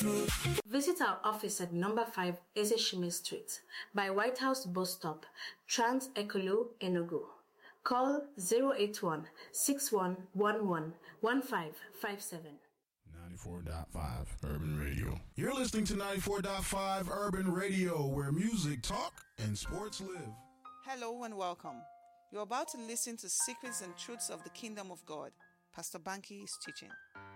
Visit our office at number 5 Ezeshime Street by White House Bus Stop, Trans Ekolo, Enugu. Call 081-6111-1557. 94.5 Urban Radio. You're listening to 94.5 Urban Radio, where music, talk, and sports live. Hello and welcome. You're about to listen to Secrets and Truths of the Kingdom of God. Pastor Banky is teaching.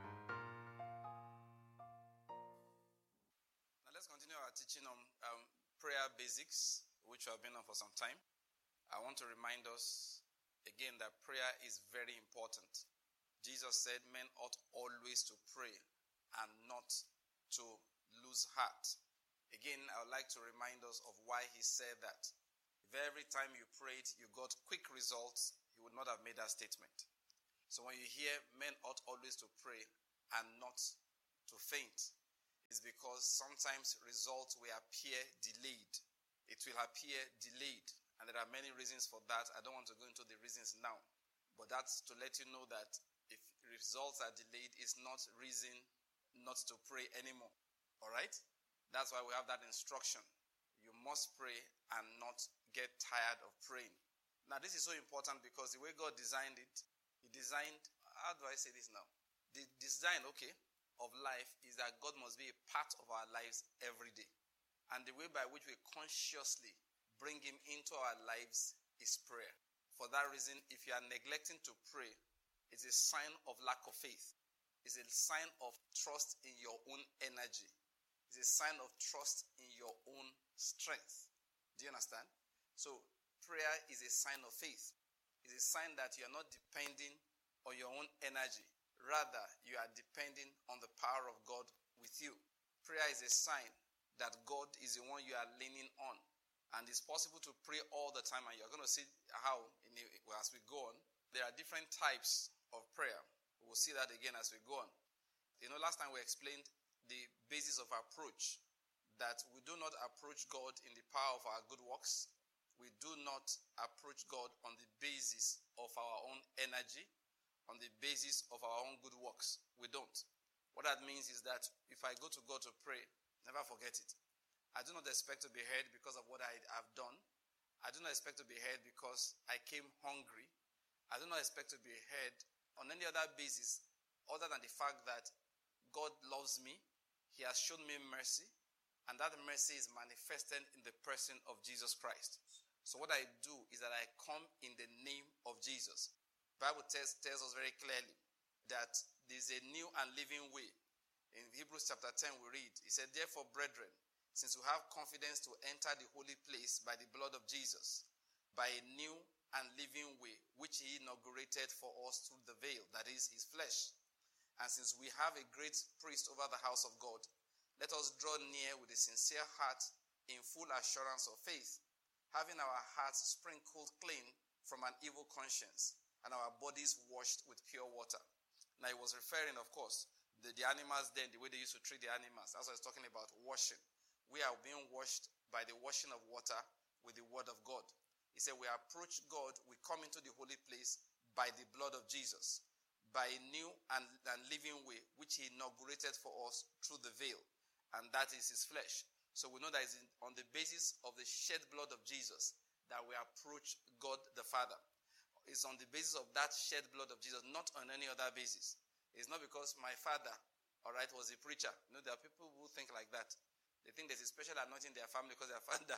Now let's continue our teaching on prayer basics, which we have been on for some time. I want to remind us again that prayer is very important. Jesus said men ought always to pray and not to lose heart. Again, I would like to remind us of why he said that. If every time you prayed, you got quick results, he would not have made that statement. So when you hear men ought always to pray and not to faint, it's because sometimes results will appear delayed. It will appear delayed. And there are many reasons for that. I don't want to go into the reasons now. But that's to let you know that if results are delayed, it's not reason not to pray anymore. All right? That's why we have that instruction. You must pray and not get tired of praying. Now, this is so important because the way God designed it, he designed, how do I say this now? The design, of life is that God must be a part of our lives every day. And the way by which we consciously bring him into our lives is prayer. For that reason, if you are neglecting to pray, it's a sign of lack of faith. It's a sign of trust in your own energy. It's a sign of trust in your own strength. Do you understand? So prayer is a sign of faith. It's a sign that you are not depending on your own energy. Rather, you are depending on the power of God with you. Prayer is a sign that God is the one you are leaning on. And it's possible to pray all the time. And you're going to see how, as we go on, there are different types of prayer. We'll see that again as we go on. Last time we explained the basis of approach, that we do not approach God in the power of our good works. We do not approach God on the basis of our own energy, on the basis of our own good works. We don't. What that means is that if I go to God to pray, never forget it. I do not expect to be heard because of what I have done. I do not expect to be heard because I came hungry. I do not expect to be heard on any other basis other than the fact that God loves me. He has shown me mercy. And that mercy is manifested in the person of Jesus Christ. So what I do is that I come in the name of Jesus. The Bible tells us very clearly that there is a new and living way. In Hebrews chapter 10 we read, he said, therefore, brethren, since we have confidence to enter the holy place by the blood of Jesus, by a new and living way, which he inaugurated for us through the veil, that is, his flesh. And since we have a great priest over the house of God, let us draw near with a sincere heart in full assurance of faith, having our hearts sprinkled clean from an evil conscience and our bodies washed with pure water. Now, he was referring, of course, the animals then, the way they used to treat the animals. That's what he's talking about, washing. We are being washed by the washing of water with the word of God. He said we approach God, we come into the holy place by the blood of Jesus, by a new and living way, which he inaugurated for us through the veil, and that is his flesh. So we know that it's on the basis of the shed blood of Jesus that we approach God the Father. It's on the basis of that shed blood of Jesus, not on any other basis. It's not because my father, was a preacher. There are people who think like that. They think there's a special anointing in their family because their father,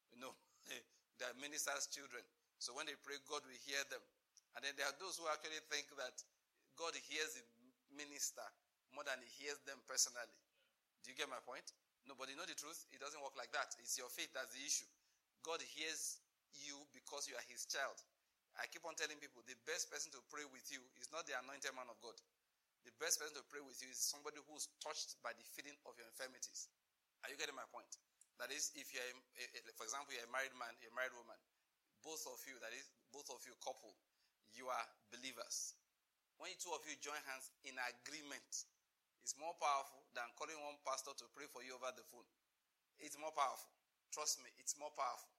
they are ministers' children. So when they pray, God will hear them. And then there are those who actually think that God hears the minister more than he hears them personally. Do you get my point? No, but you know the truth? It doesn't work like that. It's your faith that's the issue. God hears you because you are his child. I keep on telling people the best person to pray with you is not the anointed man of God. The best person to pray with you is somebody who's touched by the feeling of your infirmities. Are you getting my point? That is, if you're, for example, you're a married man, you're a married woman, both of you couple, you are believers. When you two of you join hands in agreement, it's more powerful than calling one pastor to pray for you over the phone. It's more powerful. Trust me, it's more powerful.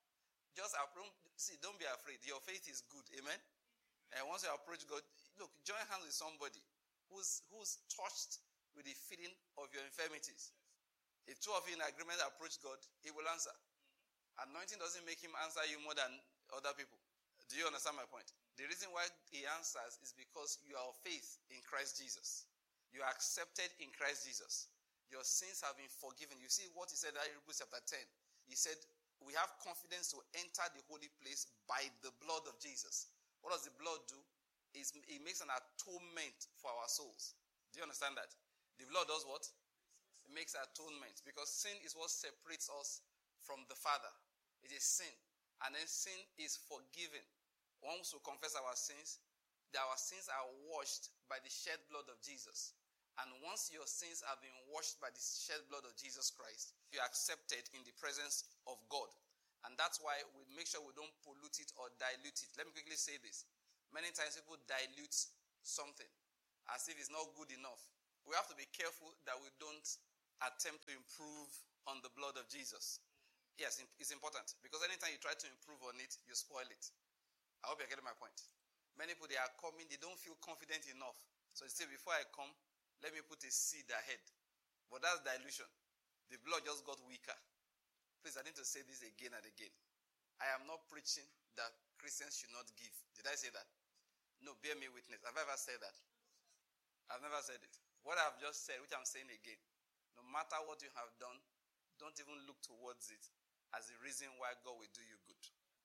Don't be afraid. Your faith is good. Amen? And once you approach God, look, join hands with somebody who's touched with the feeling of your infirmities. If two of you in agreement approach God, he will answer. Anointing doesn't make him answer you more than other people. Do you understand my point? The reason why he answers is because you are of faith in Christ Jesus. You are accepted in Christ Jesus. Your sins have been forgiven. You see what he said in Hebrews chapter 10. He said, we have confidence to enter the holy place by the blood of Jesus. What does the blood do? It makes an atonement for our souls. Do you understand that? The blood does what? It makes atonement, because sin is what separates us from the Father. It is sin. And then sin is forgiven. Once we confess our sins are washed by the shed blood of Jesus. And once your sins have been washed by the shed blood of Jesus Christ, you are accepted in the presence of God. And that's why we make sure we don't pollute it or dilute it. Let me quickly say this. Many times people dilute something as if it's not good enough. We have to be careful that we don't attempt to improve on the blood of Jesus. Yes, it's important, because anytime you try to improve on it, you spoil it. I hope you're getting my point. Many people, they are coming, they don't feel confident enough. So they say, before I come, let me put a seed ahead. But that's dilution. The blood just got weaker. Please, I need to say this again and again. I am not preaching that Christians should not give. Did I say that? No, bear me witness. Have I ever said that? I've never said it. What I've just said, which I'm saying again, no matter what you have done, don't even look towards it as the reason why God will do you good.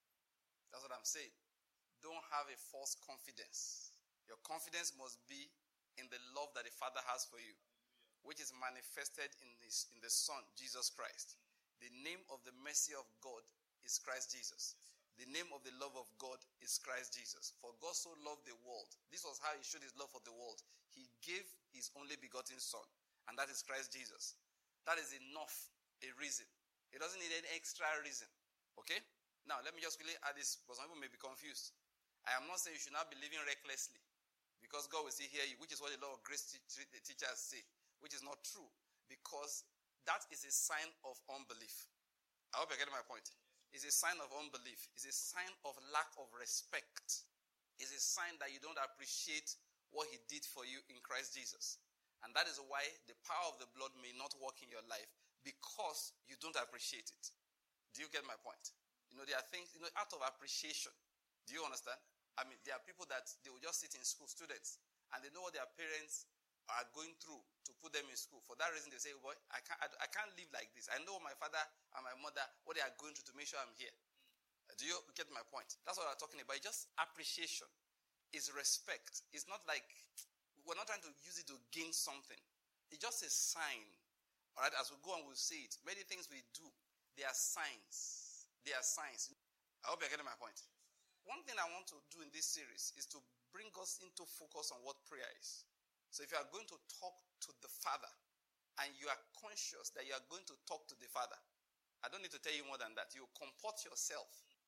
That's what I'm saying. Don't have a false confidence. Your confidence must be in the love that the Father has for you, which is manifested in the Son, Jesus Christ. The name of the mercy of God is Christ Jesus. The name of the love of God is Christ Jesus. For God so loved the world. This was how he showed his love for the world. He gave his only begotten Son, and that is Christ Jesus. That is enough, a reason. It doesn't need any extra reason. Okay? Now, let me just quickly add this, because some people may be confused. I am not saying you should not be living recklessly, because God will still hear you, which is what a lot of grace teachers say, which is not true, because that is a sign of unbelief. I hope you're getting my point. It's a sign of unbelief. It's a sign of lack of respect. It's a sign that you don't appreciate what he did for you in Christ Jesus. And that is why the power of the blood may not work in your life, because you don't appreciate it. Do you get my point? There are things, out of appreciation. Do you understand? I mean, there are people that they will just sit in school, students, and they know what their parents are going through to put them in school. For that reason, they say, boy, I can't live like this. I know my father and my mother, what they are going through to make sure I'm here. Do you get my point? That's what I'm talking about. It's just appreciation. It's respect. It's not like, we're not trying to use it to gain something. It's just a sign. All right, as we go on, we'll see it. Many things we do, they are signs. They are signs. I hope you're getting my point. One thing I want to do in this series is to bring us into focus on what prayer is. So if you are going to talk to the Father, and you are conscious that you are going to talk to the Father, I don't need to tell you more than that. You comport yourself,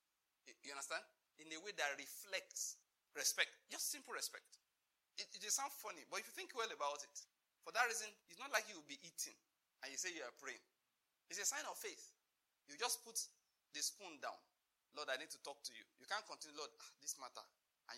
you understand, in a way that reflects respect. Just simple respect. It sounds funny, but if you think well about it, for that reason, it's not like you will be eating and you say you are praying. It's a sign of faith. You just put the spoon down. Lord, I need to talk to you. You can't continue, Lord, this matter. And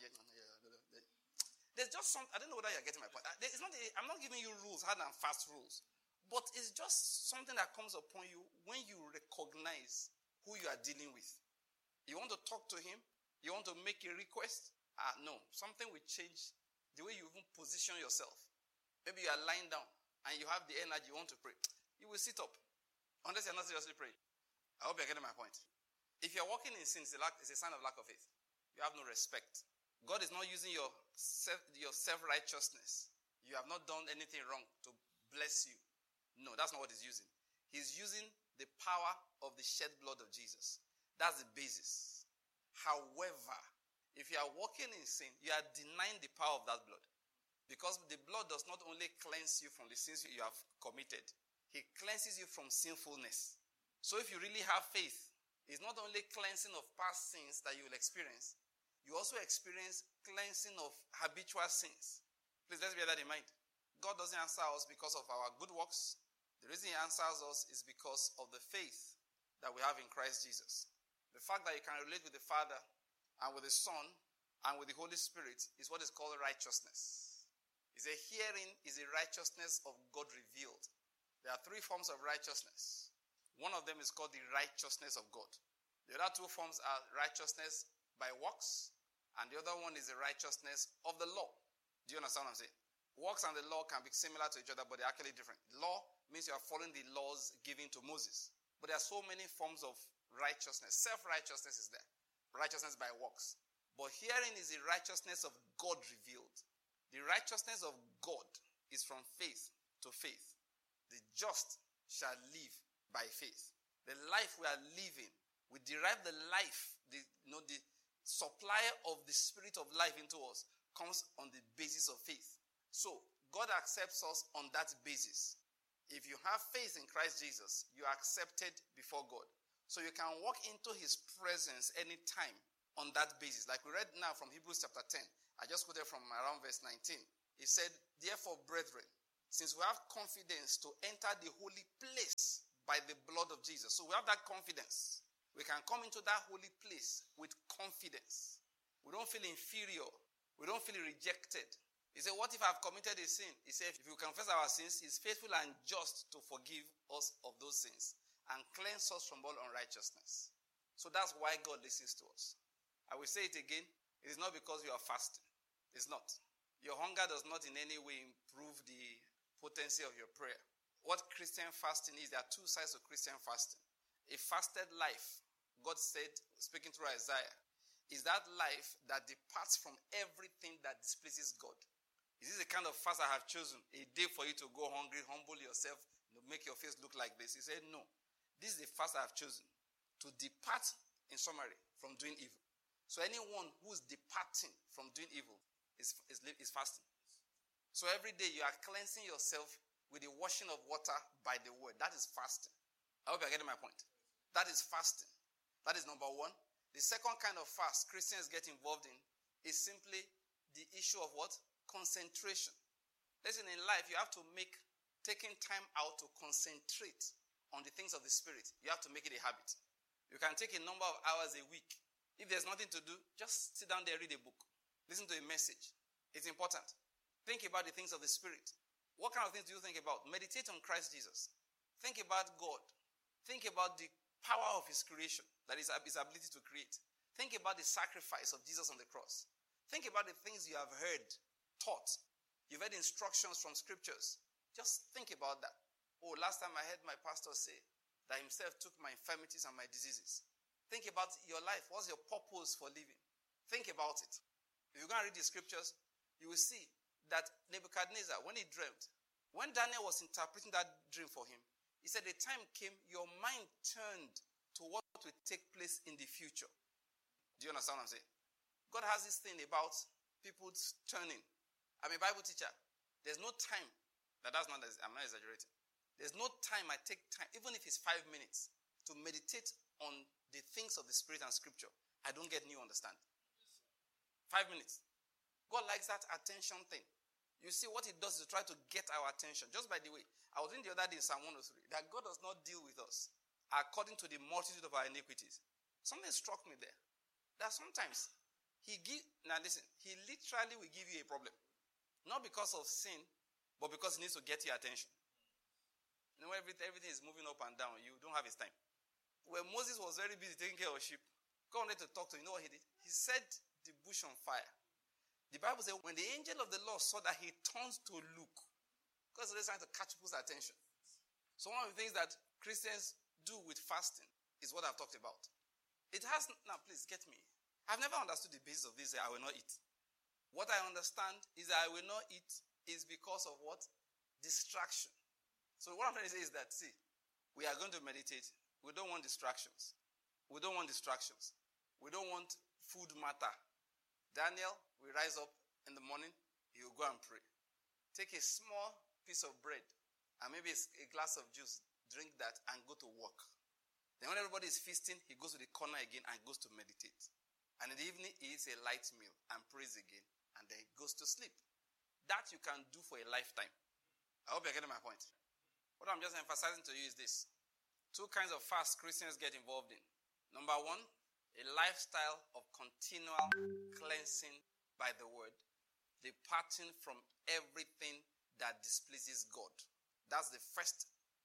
there's just some, I don't know whether you're getting my point. I'm not giving you rules, hard and fast rules. But it's just something that comes upon you when you recognize who you are dealing with. You want to talk to him? You want to make a request? No. Something will change the way you even position yourself. Maybe you are lying down and you have the energy, you want to pray. You will sit up. Unless you're not seriously praying. I hope you're getting my point. If you're walking in sin, it's a sign of lack of faith. You have no respect. God is not using your self-righteousness. You have not done anything wrong to bless you. No, that's not what he's using. He's using the power of the shed blood of Jesus. That's the basis. However, if you are walking in sin, you are denying the power of that blood. Because the blood does not only cleanse you from the sins you have committed, he cleanses you from sinfulness. So if you really have faith, it's not only cleansing of past sins that you will experience, you also experience cleansing of habitual sins. Please, let's bear that in mind. God doesn't answer us because of our good works. The reason he answers us is because of the faith that we have in Christ Jesus. The fact that you can relate with the Father and with the Son and with the Holy Spirit is what is called righteousness. It's a hearing is a righteousness of God revealed. There are three forms of righteousness. One of them is called the righteousness of God. The other two forms are righteousness by works, and the other one is the righteousness of the law. Do you understand what I'm saying? Works and the law can be similar to each other, but they're actually different. Law means you are following the laws given to Moses. But there are so many forms of righteousness. Self-righteousness is there. Righteousness by works. But herein is the righteousness of God revealed. The righteousness of God is from faith to faith. The just shall live by faith. The life we are living, we derive the life, the supply of the spirit of life into us comes on the basis of faith. So, God accepts us on that basis. If you have faith in Christ Jesus, you are accepted before God. So you can walk into his presence anytime on that basis. Like we read now from Hebrews chapter 10. I just quoted from around verse 19. He said, therefore, brethren, since we have confidence to enter the holy place by the blood of Jesus. So we have that confidence. We can come into that holy place with confidence. We don't feel inferior. We don't feel rejected. He said, what if I've committed a sin? He said, if you confess our sins, he's faithful and just to forgive us of those sins and cleanse us from all unrighteousness. So that's why God listens to us. I will say it again. It is not because you are fasting. It's not. Your hunger does not in any way improve the potency of your prayer. What Christian fasting is, there are two sides of Christian fasting. A fasted life, God said, speaking through Isaiah, is that life that departs from everything that displeases God. Is this the kind of fast I have chosen? A day for you to go hungry, humble yourself, make your face look like this. He said, no. This is the fast I have chosen. To depart, in summary, from doing evil. So anyone who is departing from doing evil is fasting. So every day you are cleansing yourself with the washing of water by the word. That is fasting. I hope you're getting my point. That is fasting. That is number one. The second kind of fast Christians get involved in is simply the issue of what? Concentration. Listen, in life you have to make taking time out to concentrate on the things of the Spirit. You have to make it a habit. You can take a number of hours a week. If there's nothing to do, just sit down there, read a book. Listen to a message. It's important. Think about the things of the Spirit. What kind of things do you think about? Meditate on Christ Jesus. Think about God. Think about the power of his creation, that is his ability to create. Think about the sacrifice of Jesus on the cross. Think about the things you have heard, taught. You've heard instructions from scriptures. Just think about that. Oh, last time I heard my pastor say that himself took my infirmities and my diseases. Think about your life. What's your purpose for living? Think about it. If you go and read the scriptures, you will see that Nebuchadnezzar, when he dreamt, when Daniel was interpreting that dream for him, he said the time came, your mind turned to what will take place in the future. Do you understand what I'm saying? God has this thing about people turning. I'm a Bible teacher. There's no time. I'm not exaggerating. There's no time I take time, even if it's 5 minutes, to meditate on the things of the Spirit and Scripture. I don't get new understanding. 5 minutes. God likes that attention thing. You see, what he does is to try to get our attention. Just by the way, I was reading the other day in Psalm 103, that God does not deal with us according to the multitude of our iniquities. Something struck me there. That sometimes he literally will give you a problem. Not because of sin, but because he needs to get your attention. You know, everything is moving up and down. You don't have his time. When Moses was very busy taking care of sheep, God wanted to talk to him. You know what he did? He set the bush on fire. The Bible says when the angel of the Lord saw that, he turns to look. Because he's trying to catch people's attention. So one of the things that Christians do with fasting is what I've talked about. Now please get me. I've never understood the basis of this, I will not eat. What I understand is that I will not eat is because of what? Distraction. So what I'm trying to say is that, see, we are going to meditate. We don't want distractions. We don't want distractions. We don't want food matter. Daniel will rise up in the morning. He will go and pray. Take a small piece of bread and maybe a glass of juice. Drink that and go to work. Then when everybody is feasting, he goes to the corner again and goes to meditate. And in the evening, he eats a light meal and prays again. And then he goes to sleep. That you can do for a lifetime. I hope you're getting my point. What I'm just emphasizing to you is this. Two kinds of fasts Christians get involved in. Number one, a lifestyle of continual cleansing by the word, departing from everything that displeases God. That's the first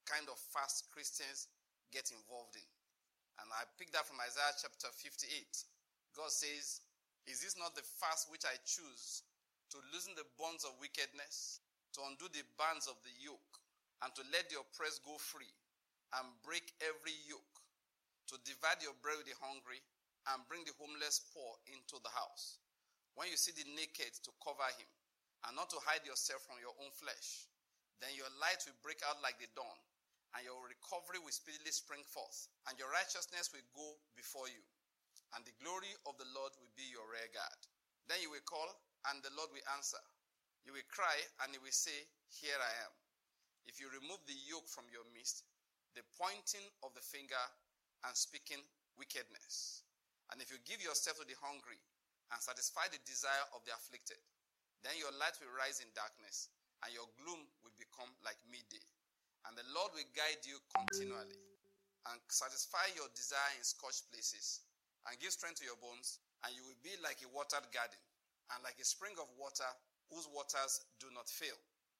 kind of fast Christians get involved in. And I picked that from Isaiah chapter 58. God says, is this not the fast which I choose to loosen the bonds of wickedness, to undo the bands of the yoke, and to let the oppressed go free, and break every yoke, to divide your bread with the hungry, and bring the homeless poor into the house? When you see the naked, to cover him, and not to hide yourself from your own flesh, then your light will break out like the dawn, and your recovery will speedily spring forth, and your righteousness will go before you, and the glory of the Lord will be your rear guard. Then you will call, and the Lord will answer. You will cry, and he will say, here I am. If you remove the yoke from your midst, the pointing of the finger and speaking wickedness, and if you give yourself to the hungry and satisfy the desire of the afflicted, then your light will rise in darkness, and your gloom will become like midday. And the Lord will guide you continually, and satisfy your desire in scorched places, and give strength to your bones, and you will be like a watered garden, and like a spring of water whose waters do not fail.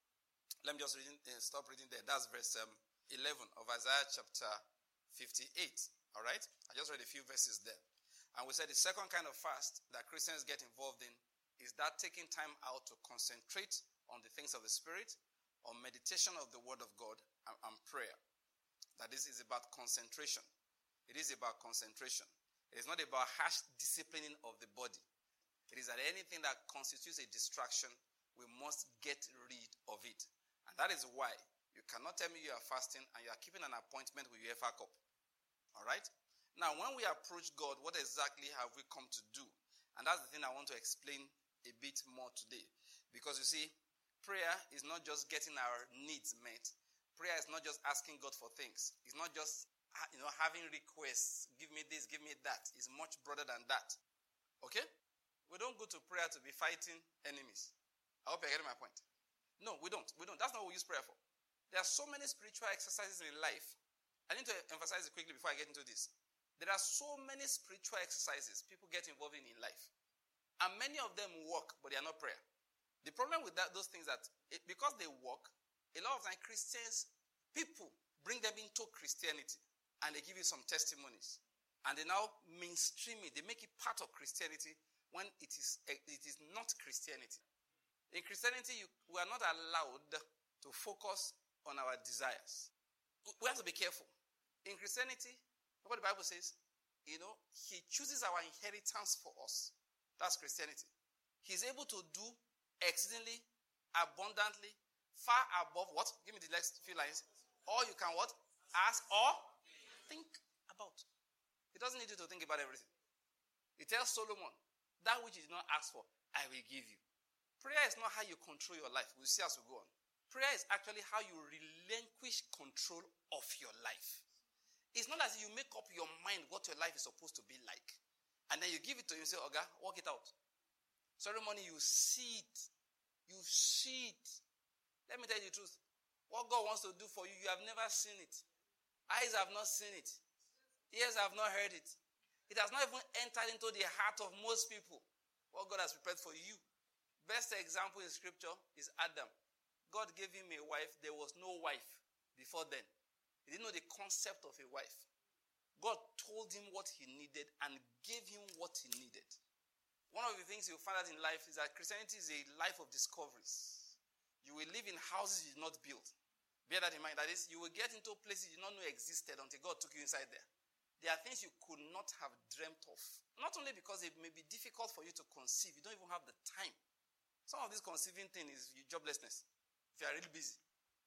Let me just stop reading there. That's verse 11 of Isaiah chapter 58. All right? I just read a few verses there. And we said the second kind of fast that Christians get involved in is that taking time out to concentrate on the things of the Spirit, on meditation of the Word of God, and prayer. That this is about concentration. It is about concentration. It is not about harsh disciplining of the body. It is that anything that constitutes a distraction, we must get rid of it. And that is why you cannot tell me you are fasting and you are keeping an appointment with UEFA Cup. All right? Now, when we approach God, what exactly have we come to do? And that's the thing I want to explain a bit more today. Because you see, prayer is not just getting our needs met. Prayer is not just asking God for things. It's not just having requests. Give me this, give me that. It's much broader than that. Okay? We don't go to prayer to be fighting enemies. I hope you're getting my point. No, we don't. That's not what we use prayer for. There are so many spiritual exercises in life. I need to emphasize it quickly before I get into this. There are so many spiritual exercises people get involved in life. And many of them work, but they are not prayer. The problem with those things that, because they work, a lot of times Christians, people bring them into Christianity and they give you some testimonies. And they now mainstream it. They make it part of Christianity when it is not Christianity. In Christianity, we are not allowed to focus on our desires. We have to be careful. In Christianity, what the Bible says, He chooses our inheritance for us. That's Christianity. He's able to do exceedingly, abundantly, far above what? Give me the next few lines. All you can what? Ask or think about. He doesn't need you to think about everything. He tells Solomon, that which you did not ask for, I will give you. Prayer is not how you control your life. We'll see as we go on. Prayer is actually how you relinquish control of your life. It's not as if you make up your mind what your life is supposed to be like. And then you give it to him and say, Oga, work it out. Ceremony, you see it. You see it. Let me tell you the truth. What God wants to do for you, you have never seen it. Eyes have not seen it. Ears have not heard it. It has not even entered into the heart of most people. What God has prepared for you. Best example in scripture is Adam. God gave him a wife. There was no wife before then. He didn't know the concept of a wife. God told him what he needed and gave him what he needed. One of the things you'll find out in life is that Christianity is a life of discoveries. You will live in houses you did not build. Bear that in mind. That is, you will get into places you did not know existed until God took you inside there. There are things you could not have dreamt of. Not only because it may be difficult for you to conceive. You don't even have the time. Some of this conceiving thing is joblessness. If you are really busy.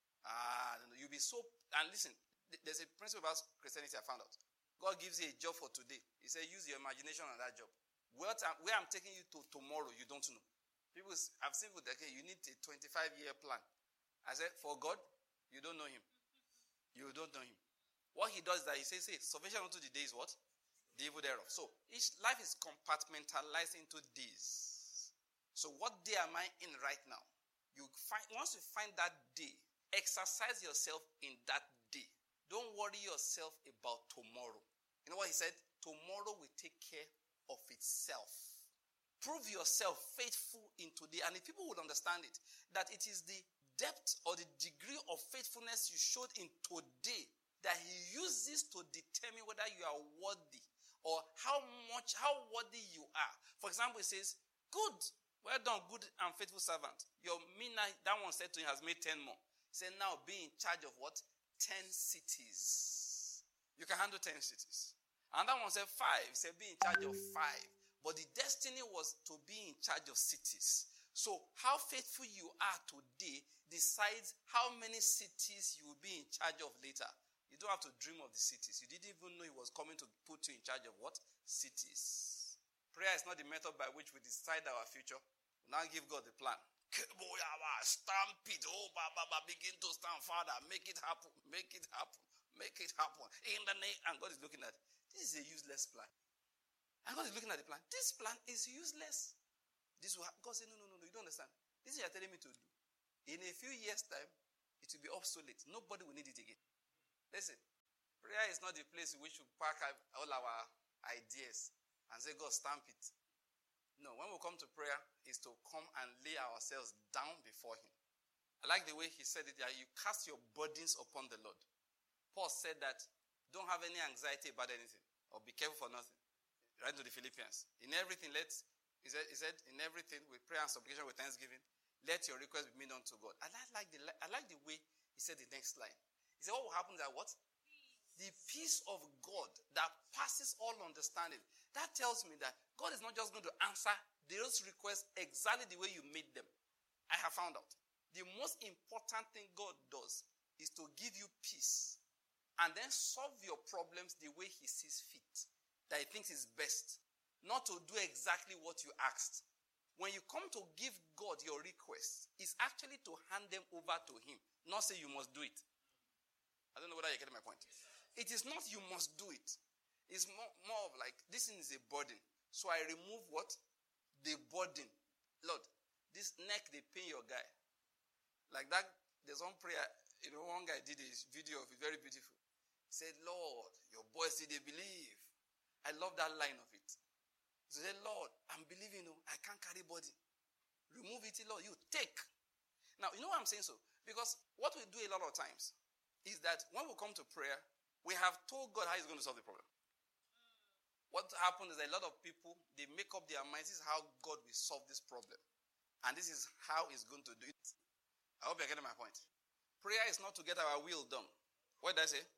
You'll be so... And listen, there's a principle about Christianity I found out. God gives you a job for today. He said, use your imagination on that job. Where I'm taking you to tomorrow, you don't know. I've seen people that you need a 25-year plan. I said, for God, you don't know him. You don't know him. What he does is that he says, sufficient unto the day is what? The evil thereof. So, each life is compartmentalized into days. So, what day am I in right now? Once you find that day, exercise yourself in that day. Don't worry yourself about tomorrow. You know what he said? Tomorrow will take care of itself. Prove yourself faithful in today. And if people would understand it, that it is the depth or the degree of faithfulness you showed in today that he uses to determine whether you are worthy or how worthy you are. For example, he says, good, well done, good and faithful servant. Your mina, that one said to him, has made 10 more. He said, now be in charge of what? 10 cities. You can handle 10 cities. And that one said 5. He said, be in charge of 5. But the destiny was to be in charge of cities. So how faithful you are today decides how many cities you will be in charge of later. You don't have to dream of the cities. You didn't even know he was coming to put you in charge of what? Cities. Prayer is not the method by which we decide our future. We now give God the plan. Stamp it. Oh, Baba, begin to stand, Father. Make it happen. Make it happen. Make it happen. In the name. And God is looking at, this is a useless plan. And God is looking at the plan. This plan is useless. God said, no, you don't understand. This is what you're telling me to do. In a few years' time, it will be obsolete. Nobody will need it again. Listen, prayer is not the place in which we pack all our ideas and say, God, stamp it. No, when we come to prayer, is to come and lay ourselves down before him. I like the way he said it, that you cast your burdens upon the Lord. Paul said that, don't have any anxiety about anything, or be careful for nothing. Right to the Philippians. In everything, he said, in everything, with prayer and supplication, with thanksgiving, let your request be made unto God. And I like the way he said the next line. He said, what will happen is that what? The peace of God that passes all understanding. That tells me that God is not just going to answer those requests exactly the way you made them. I have found out. The most important thing God does is to give you peace and then solve your problems the way he sees fit, that he thinks is best, not to do exactly what you asked. When you come to give God your requests, it's actually to hand them over to him, not say you must do it. I don't know whether you're getting my point. It is not you must do it. It's more of like, this thing is a burden. So I remove what? The burden. Lord, this neck, they pain your guy. Like that, there's one prayer, one guy did a video of it, very beautiful. He said, Lord, your boys, did they believe? I love that line of it. He said, Lord, I'm believing you. I can't carry body. Remove it, Lord. You take. Now, you know why I'm saying so? Because what we do a lot of times is that when we come to prayer, we have told God how he's going to solve the problem. What happens is that a lot of people, they make up their minds, this is how God will solve this problem. And this is how he's going to do it. I hope you're getting my point. Prayer is not to get our will done. What did I say?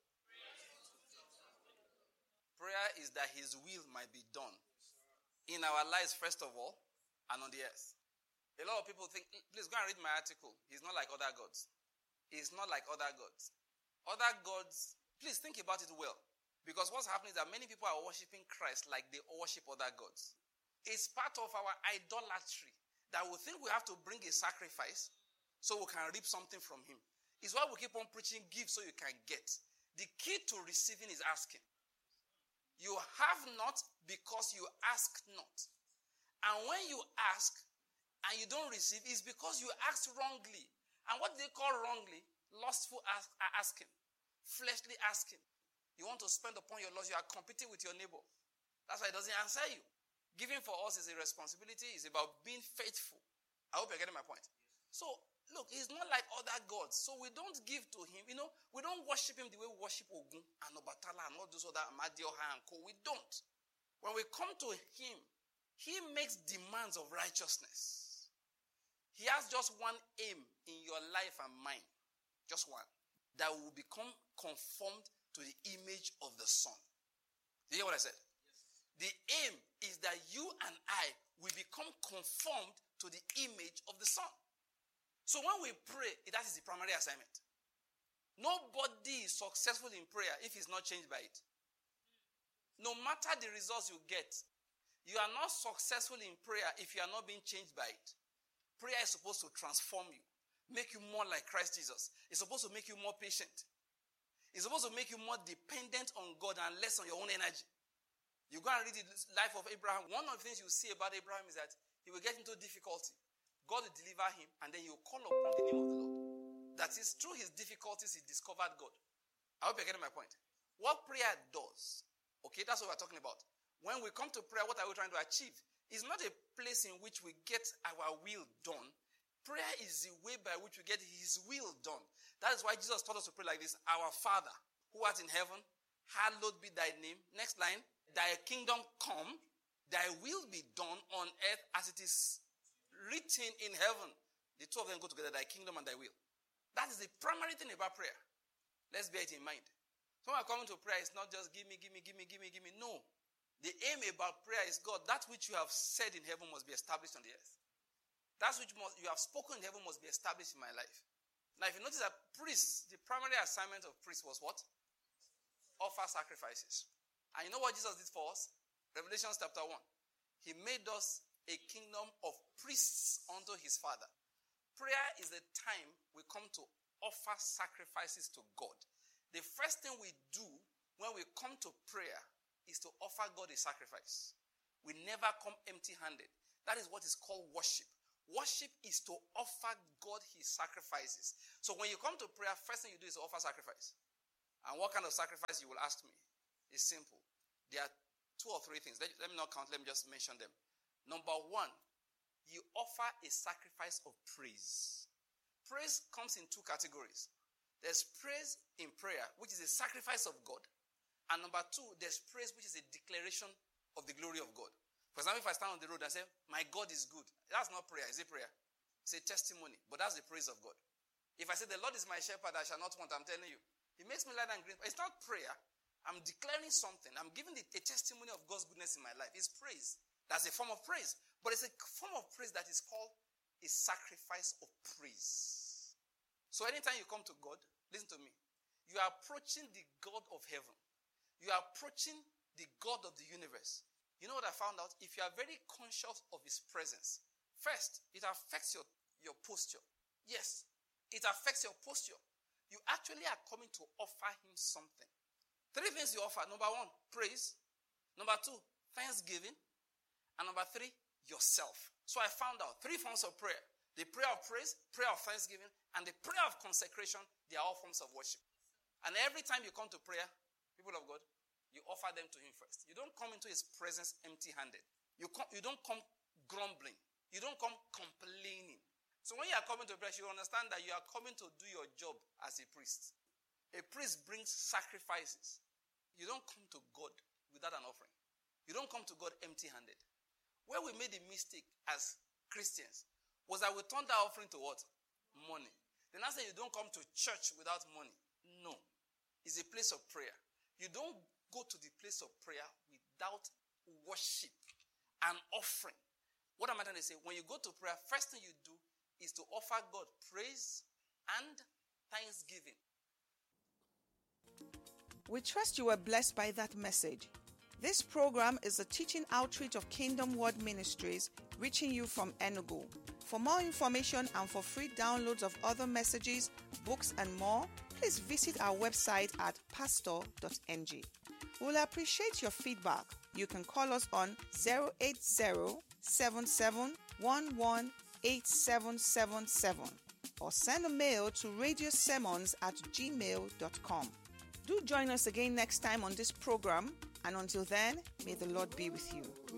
Prayer is that his will might be done in our lives, first of all, and on the earth. A lot of people think, please go and read my article. He's not like other gods. He's not like other gods. Other gods, please think about it well. Because what's happening is that many people are worshiping Christ like they worship other gods. It's part of our idolatry that we think we have to bring a sacrifice so we can reap something from him. It's why we keep on preaching, give so you can get. The key to receiving is asking. You have not because you ask not. And when you ask and you don't receive, it's because you asked wrongly. And what they call wrongly, lustful asking, fleshly asking. You want to spend upon your lust, you are competing with your neighbor. That's why he doesn't answer you. Giving for us is a responsibility. It's about being faithful. I hope you're getting my point. So, look, he's not like other gods. So we don't give to him. We don't worship him the way we worship Ogun and Obatala and all those other Amadioha and Co. We don't. When we come to him, he makes demands of righteousness. He has just one aim in your life and mine. Just one. That will become conformed to the image of the Son. Do you hear what I said? Yes. The aim is that you and I will become conformed to the image of the Son. So when we pray, that is the primary assignment. Nobody is successful in prayer if he's not changed by it. No matter the results you get, you are not successful in prayer if you are not being changed by it. Prayer is supposed to transform you, make you more like Christ Jesus. It's supposed to make you more patient. It's supposed to make you more dependent on God and less on your own energy. You go and read the life of Abraham. One of the things you see about Abraham is that he will get into difficulty. God will deliver him, and then he will call upon the name of the Lord. That is, through his difficulties, he discovered God. I hope you're getting my point. What prayer does, okay, that's what we're talking about. When we come to prayer, what are we trying to achieve? It's not a place in which we get our will done. Prayer is the way by which we get his will done. That is why Jesus taught us to pray like this. Our Father, who art in heaven, hallowed be thy name. Next line. Thy kingdom come, thy will be done on earth as it is written in heaven. The two of them go together, thy kingdom and thy will. That is the primary thing about prayer. Let's bear it in mind. So when we're coming to prayer, it's not just give me. No. The aim about prayer is, God, that which you have said in heaven must be established on the earth. That which you have spoken in heaven must be established in my life. Now, if you notice that priests, the primary assignment of priests was what? Offer sacrifices. And you know what Jesus did for us? Revelation chapter 1. He made us a kingdom of priests unto his Father. Prayer is the time we come to offer sacrifices to God. The first thing we do when we come to prayer is to offer God a sacrifice. We never come empty-handed. That is what is called worship. Worship is to offer God his sacrifices. So when you come to prayer, first thing you do is to offer sacrifice. And what kind of sacrifice, you will ask me? It's simple. There are 2 or 3 things. Let me not count. Let me just mention them. Number 1, you offer a sacrifice of praise. Praise comes in 2 categories. There's praise in prayer, which is a sacrifice of God. And number 2, there's praise, which is a declaration of the glory of God. For example, if I stand on the road and say, my God is good. That's not prayer. Is it prayer? It's a testimony. But that's the praise of God. If I say, the Lord is my shepherd, I shall not want, I'm telling you. He makes me lie down green. It's not prayer. I'm declaring something. I'm giving a testimony of God's goodness in my life. It's praise. That's a form of praise. But it's a form of praise that is called a sacrifice of praise. So anytime you come to God, listen to me. You are approaching the God of heaven. You are approaching the God of the universe. You know what I found out? If you are very conscious of his presence, first, it affects your posture. Yes, it affects your posture. You actually are coming to offer him something. 3 things you offer. Number 1, praise. Number 2, thanksgiving. And number 3, yourself. So I found out 3 forms of prayer. The prayer of praise, prayer of thanksgiving, and the prayer of consecration. They are all forms of worship. And every time you come to prayer, people of God, you offer them to him first. You don't come into his presence empty-handed. You don't come grumbling. You don't come complaining. So when you are coming to prayer, you understand that you are coming to do your job as a priest. A priest brings sacrifices. You don't come to God without an offering. You don't come to God empty-handed. Where we made a mistake as Christians was that we turned our offering to what? Money. Then I say you don't come to church without money. No. It's a place of prayer. You don't go to the place of prayer without worship and offering. What am I trying to say? When you go to prayer, first thing you do is to offer God praise and thanksgiving. We trust you were blessed by that message. This program is a teaching outreach of Kingdom Word Ministries, reaching you from Enugu. For more information and for free downloads of other messages, books and more, please visit our website at pastor.ng. We'll appreciate your feedback. You can call us on 080-7711-8777 or send a mail to radiosermons@gmail.com. Do join us again next time on this program, and until then, may the Lord be with you.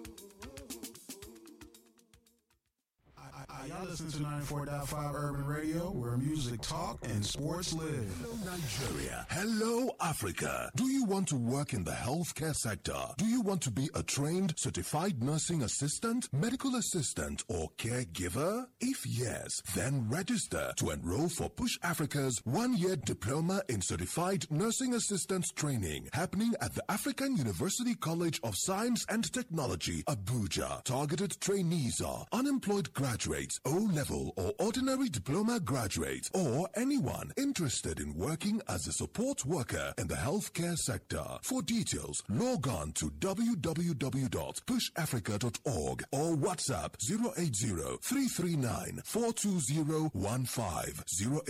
Y'all listen to 94.5 Urban Radio, where music talk and sports live. Hello, Nigeria. Hello, Africa. Do you want to work in the healthcare sector? Do you want to be a trained, certified nursing assistant, medical assistant, or caregiver? If yes, then register to enroll for Push Africa's 1-year diploma in certified nursing assistant training happening at the African University College of Science and Technology, Abuja. Targeted trainees are unemployed graduates, O-level or ordinary diploma graduates, or anyone interested in working as a support worker in the healthcare sector. For details, log on to www.pushafrica.org or WhatsApp 080-339-42015,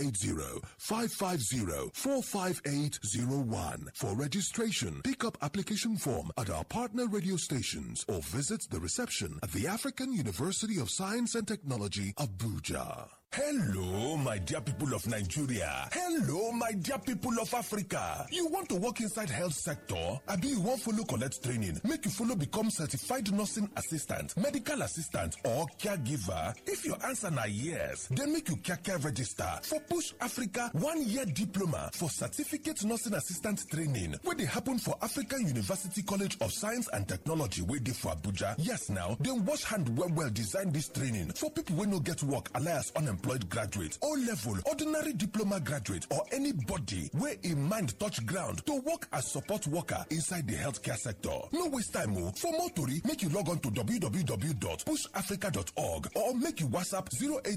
080-550-45801. For registration, pick up application form at our partner radio stations or visit the reception at the African University of Science and Technology, Abuja. Hello, my dear people of Nigeria. Hello, my dear people of Africa. You want to work inside health sector? Abi you wan follow collect training? Make you follow become certified nursing assistant, medical assistant, or caregiver? If your answer na yes, then make you care register for Push Africa 1-year diploma for certificate nursing assistant training, where they happen for African University College of Science and Technology, where they for Abuja. Yes, now, then wash hand well design this training for people who no get work, alias unemployed graduate, O-level, ordinary diploma graduate, or anybody where in mind touch ground to work as support worker inside the healthcare sector. No waste time. For more tori, make you log on to www.pushafrica.org or make you WhatsApp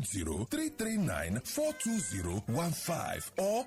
080-339-42015 or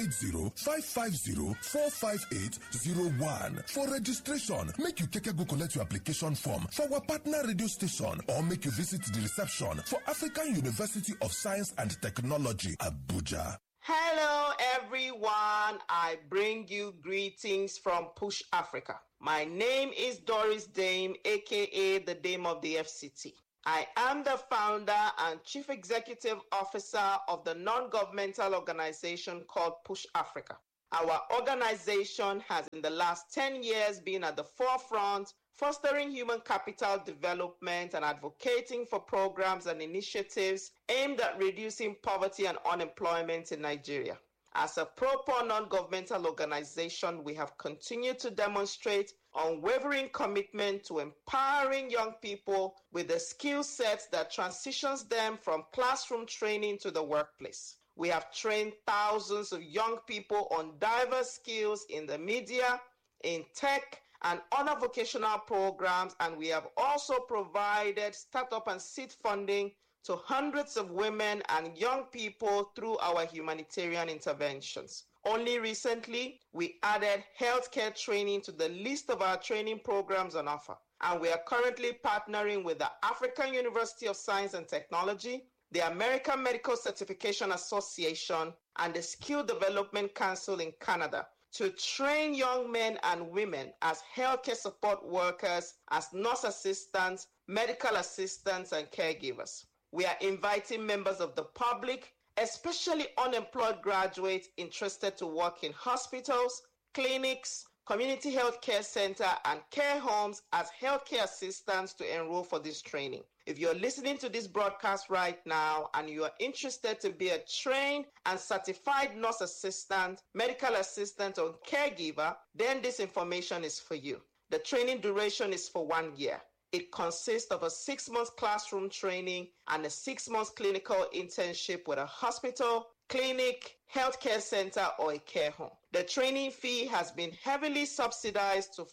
080-550-45801. For registration, make you go collect your application form for our partner radio station or make you visit the reception for African University of Science and Technology, Abuja. Hello everyone, I bring you greetings from Push Africa. My name is Doris Dame, aka the Dame of the FCT. I am the founder and chief executive officer of the non-governmental organization called Push Africa. Our organization has in the last 10 years been at the forefront, fostering human capital development and advocating for programs and initiatives aimed at reducing poverty and unemployment in Nigeria. As a proper non-governmental organization, we have continued to demonstrate unwavering commitment to empowering young people with the skill sets that transitions them from classroom training to the workplace. We have trained thousands of young people on diverse skills in the media, in tech, and other vocational programs, and we have also provided startup and seed funding to hundreds of women and young people through our humanitarian interventions. Only recently, we added healthcare training to the list of our training programs on offer, and we are currently partnering with the African University of Science and Technology, the American Medical Certification Association, and the Skill Development Council in Canada to train young men and women as healthcare support workers, as nurse assistants, medical assistants, and caregivers. We are inviting members of the public, especially unemployed graduates interested to work in hospitals, clinics, community health care center, and care homes as healthcare assistants to enroll for this training. If you're listening to this broadcast right now and you are interested to be a trained and certified nurse assistant, medical assistant, or caregiver, then this information is for you. The training duration is for 1 year. It consists of a 6-month classroom training and a 6-month clinical internship with a hospital, clinic, healthcare center, or a care home. The training fee has been heavily subsidized to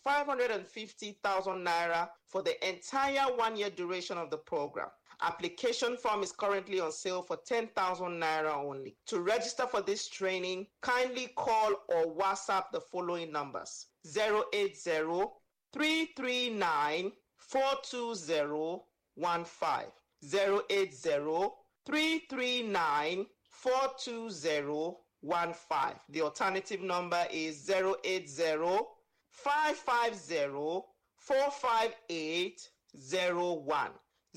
550,000 naira for the entire 1-year duration of the program. Application form is currently on sale for 10,000 naira only. To register for this training, kindly call or WhatsApp the following numbers: 080-339-42015, 080-339-42015. The alternative number is 080-550-45801.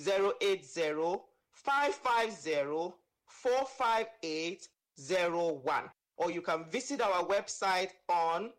080-550-45801. Or you can visit our website on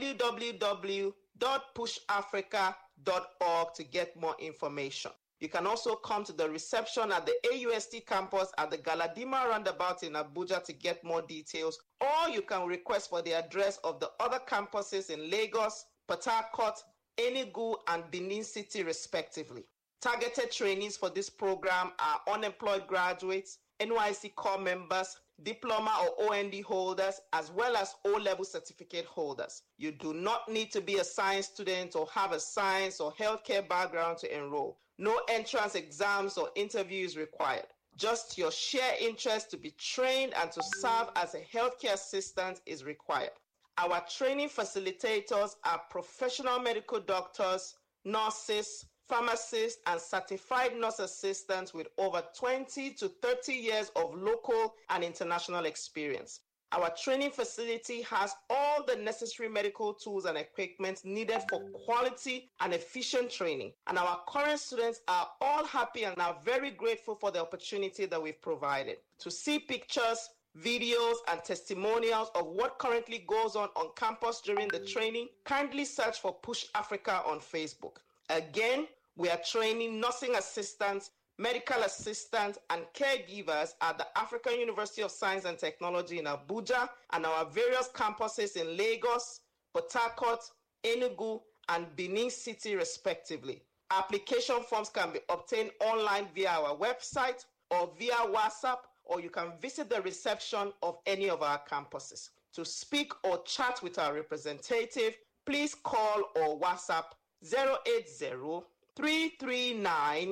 www.pushafrica.org to get more information. You can also come to the reception at the AUST campus at the Galadima roundabout in Abuja to get more details, or you can request for the address of the other campuses in Lagos, Port Harcourt, Enugu, and Benin City respectively. Targeted trainees for this program are unemployed graduates, NYSC core members, diploma or OND holders, as well as O-level certificate holders. You do not need to be a science student or have a science or healthcare background to enroll. No entrance exams or interviews required. Just your sheer interest to be trained and to serve as a healthcare assistant is required. Our training facilitators are professional medical doctors, nurses, pharmacists, and certified nurse assistants with over 20 to 30 years of local and international experience. Our training facility has all the necessary medical tools and equipment needed for quality and efficient training. And our current students are all happy and are very grateful for the opportunity that we've provided. To see pictures, videos, and testimonials of what currently goes on campus during the training, kindly search for Push Africa on Facebook. Again, we are training nursing assistants, medical assistants, and caregivers at the African University of Science and Technology in Abuja and our various campuses in Lagos, Port Harcourt, Enugu, and Benin City, respectively. Application forms can be obtained online via our website or via WhatsApp, or you can visit the reception of any of our campuses. To speak or chat with our representative, please call or WhatsApp 080-339-42015,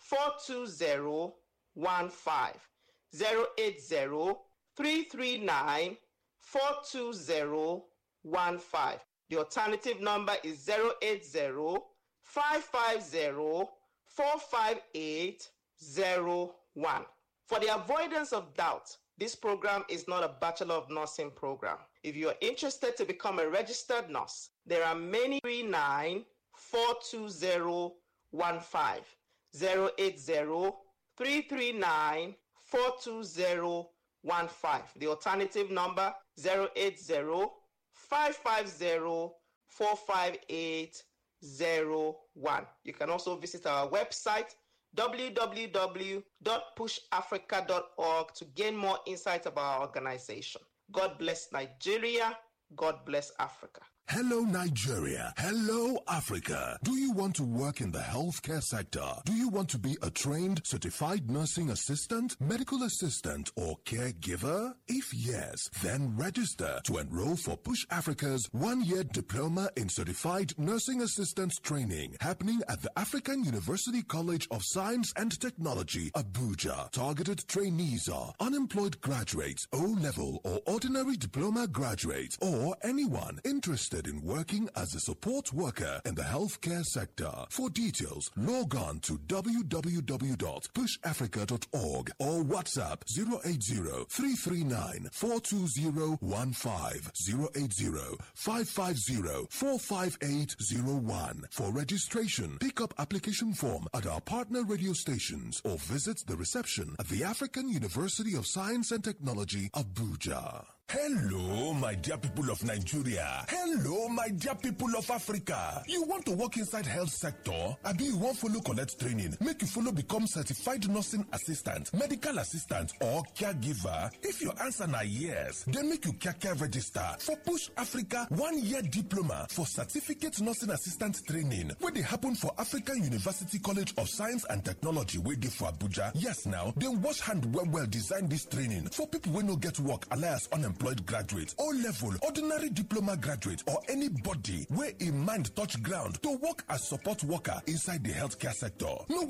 080-339-42015. The alternative number is 080-550-45801. For the avoidance of doubt, this program is not a Bachelor of Nursing program. If you are interested to become a registered nurse, there are many 339-42015, 080-339-42015. The alternative number 080-550-45801. You can also visit our website www.pushafrica.org to gain more insight about our organization. God bless Nigeria. God bless Africa. Hello, Nigeria. Hello, Africa. Do you want to work in the healthcare sector? Do you want to be a trained, certified nursing assistant, medical assistant, or caregiver? If yes, then register to enroll for Push Africa's one-year diploma in certified nursing assistant training happening at the African University College of Science and Technology, Abuja. Targeted trainees are unemployed graduates, O-level or ordinary diploma graduates, or anyone interested in working as a support worker in the healthcare sector. For details, log on to www.pushafrica.org or WhatsApp 080-339-42015, 080-550-45801. For registration, pick up application form at our partner radio stations or visit the reception at the African University of Science and Technology, Abuja. Hello, my dear people of Nigeria. Hello, my dear people of Africa. You want to work inside health sector? Abi you want follow collect training? Make you follow become certified nursing assistant, medical assistant, or caregiver? If your answer na yes, then make you kaka register for Push Africa 1-year diploma for certificate nursing assistant training, where they happen for African University College of Science and Technology, where they for Abuja. Yes, now, then wash hand well design this training for people who no get work alias unemployed graduate, O-level, ordinary diploma graduate, or anybody where a mind touch ground to work as support worker inside the healthcare sector. No